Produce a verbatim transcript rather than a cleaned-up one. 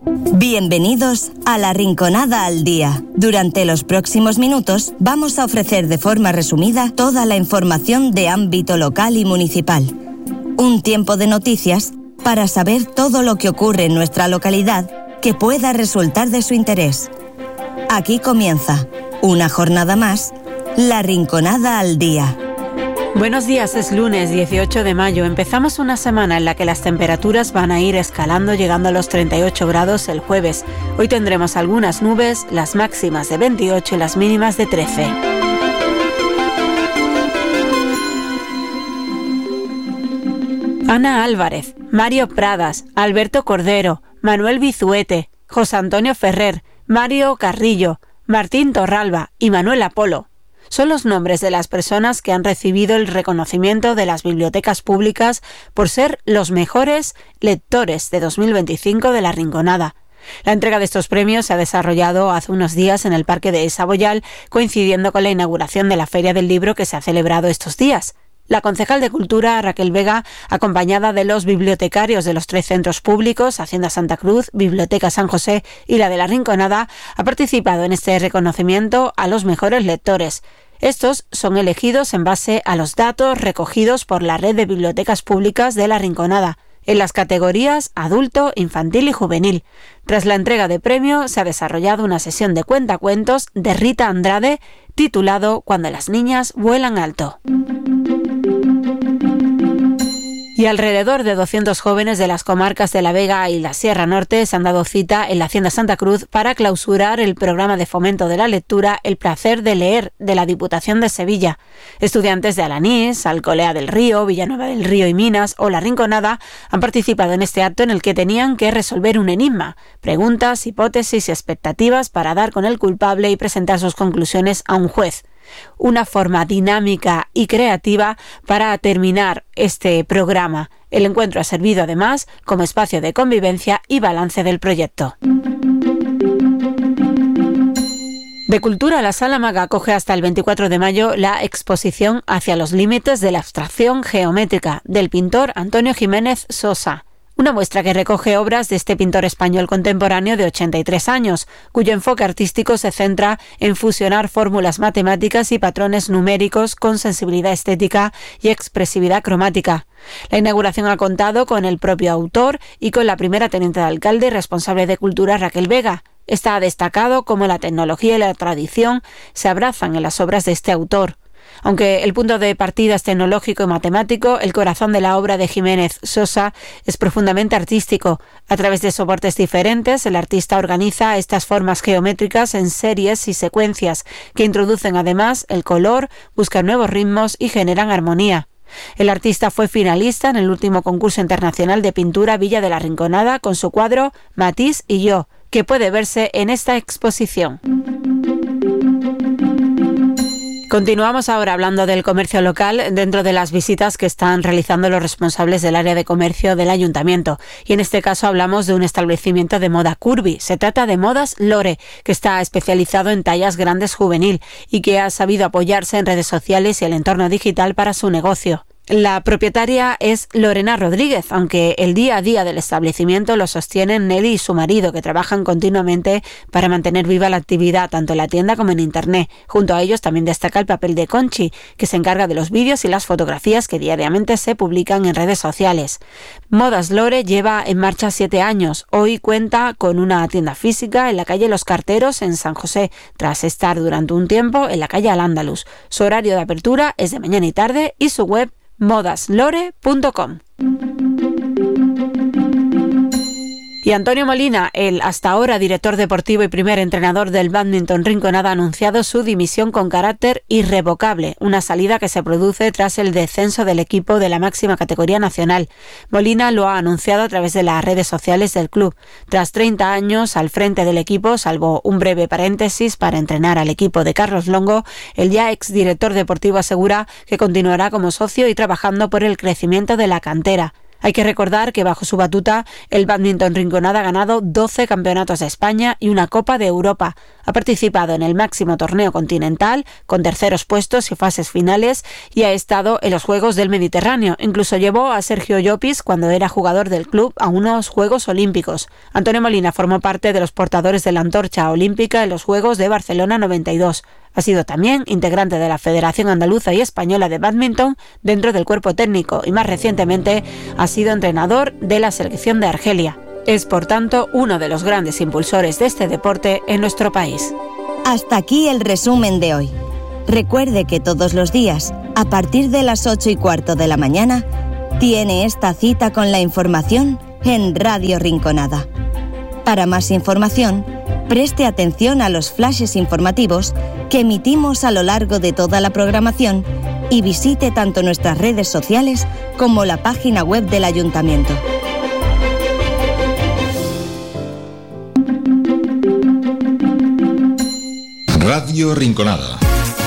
Bienvenidos a La Rinconada al Día. Durante los próximos minutos vamos a ofrecer de forma resumida toda la información de ámbito local y municipal. Un tiempo de noticias para saber todo lo que ocurre en nuestra localidad que pueda resultar de su interés. Aquí comienza, una jornada más, La Rinconada al Día. Buenos días, es lunes dieciocho de mayo. Empezamos una semana en la que las temperaturas van a ir escalando, llegando a los treinta y ocho grados el jueves. Hoy tendremos algunas nubes, las máximas de veintiocho y las mínimas de trece. Ana Álvarez, Mario Pradas, Alberto Cordero, Manuel Bizuete, José Antonio Ferrer, Mario Carrillo, Martín Torralba y Manuel Apolo son los nombres de las personas que han recibido el reconocimiento de las bibliotecas públicas por ser los mejores lectores de dos mil veinticinco de La Rinconada. La entrega de estos premios se ha desarrollado hace unos días en el Parque de Saboyal, coincidiendo con la inauguración de la Feria del Libro que se ha celebrado estos días. La concejal de Cultura, Raquel Vega, acompañada de los bibliotecarios de los tres centros públicos, Hacienda Santa Cruz, Biblioteca San José y la de La Rinconada, ha participado en este reconocimiento a los mejores lectores. Estos son elegidos en base a los datos recogidos por la Red de Bibliotecas Públicas de La Rinconada, en las categorías adulto, infantil y juvenil. Tras la entrega de premio, se ha desarrollado una sesión de cuentacuentos de Rita Andrade, titulado Cuando las niñas vuelan alto. Y alrededor de doscientos jóvenes de las comarcas de La Vega y la Sierra Norte se han dado cita en la Hacienda Santa Cruz para clausurar el programa de fomento de la lectura El Placer de Leer de la Diputación de Sevilla. Estudiantes de Alanís, Alcolea del Río, Villanueva del Río y Minas o La Rinconada han participado en este acto en el que tenían que resolver un enigma, preguntas, hipótesis y expectativas para dar con el culpable y presentar sus conclusiones a un juez. Una forma dinámica y creativa para terminar este programa. El encuentro ha servido además como espacio de convivencia y balance del proyecto. De Cultura, la Sala Maga acoge hasta el veinticuatro de mayo la exposición Hacia los límites de la abstracción geométrica del pintor Antonio Jiménez Sosa. Una muestra que recoge obras de este pintor español contemporáneo de ochenta y tres años, cuyo enfoque artístico se centra en fusionar fórmulas matemáticas y patrones numéricos con sensibilidad estética y expresividad cromática. La inauguración ha contado con el propio autor y con la primera teniente de alcalde y responsable de Cultura, Raquel Vega. Está ha destacado cómo la tecnología y la tradición se abrazan en las obras de este autor. Aunque el punto de partida es tecnológico y matemático, el corazón de la obra de Jiménez Sosa es profundamente artístico. A través de soportes diferentes, el artista organiza estas formas geométricas en series y secuencias que introducen además el color, buscan nuevos ritmos y generan armonía. El artista fue finalista en el último concurso internacional de pintura Villa de la Rinconada con su cuadro Matisse y yo, que puede verse en esta exposición. Continuamos ahora hablando del comercio local dentro de las visitas que están realizando los responsables del área de comercio del ayuntamiento. Y en este caso hablamos de un establecimiento de moda curvy. Se trata de Modas Lore, que está especializado en tallas grandes juvenil y que ha sabido apoyarse en redes sociales y el entorno digital para su negocio. La propietaria es Lorena Rodríguez, aunque el día a día del establecimiento lo sostienen Nelly y su marido, que trabajan continuamente para mantener viva la actividad tanto en la tienda como en internet. Junto a ellos también destaca el papel de Conchi, que se encarga de los vídeos y las fotografías que diariamente se publican en redes sociales. Modas Lore lleva en marcha siete años. Hoy cuenta con una tienda física en la calle Los Carteros en San José, tras estar durante un tiempo en la calle Al-Ándalus. Su horario de apertura es de mañana y tarde y su web modas lore punto com. Y Antonio Molina, el hasta ahora director deportivo y primer entrenador del Bádminton Rinconada, ha anunciado su dimisión con carácter irrevocable, una salida que se produce tras el descenso del equipo de la máxima categoría nacional. Molina lo ha anunciado a través de las redes sociales del club. Tras treinta años al frente del equipo, salvo un breve paréntesis para entrenar al equipo de Carlos Longo, el ya exdirector deportivo asegura que continuará como socio y trabajando por el crecimiento de la cantera. Hay que recordar que bajo su batuta el Bádminton Rinconada ha ganado doce campeonatos de España y una Copa de Europa. Ha participado en el máximo torneo continental con terceros puestos y fases finales y ha estado en los Juegos del Mediterráneo. Incluso llevó a Sergio Llopis, cuando era jugador del club, a unos Juegos Olímpicos. Antonio Molina formó parte de los portadores de la antorcha olímpica en los Juegos de Barcelona noventa y dos. Ha sido también integrante de la Federación Andaluza y Española de Bádminton dentro del cuerpo técnico y más recientemente ha sido entrenador de la selección de Argelia. Es, por tanto, uno de los grandes impulsores de este deporte en nuestro país. Hasta aquí el resumen de hoy. Recuerde que todos los días, a partir de las ocho y cuarto de la mañana, tiene esta cita con la información en Radio Rinconada. Para más información, preste atención a los flashes informativos que emitimos a lo largo de toda la programación y visite tanto nuestras redes sociales como la página web del Ayuntamiento. Radio Rinconada.